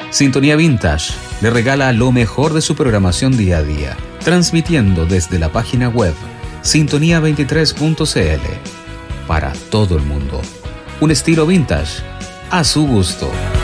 Sintonía Vintage le regala lo mejor de su programación día a día, transmitiendo desde la página web sintonía23.cl para todo el mundo. Un estilo vintage a su gusto.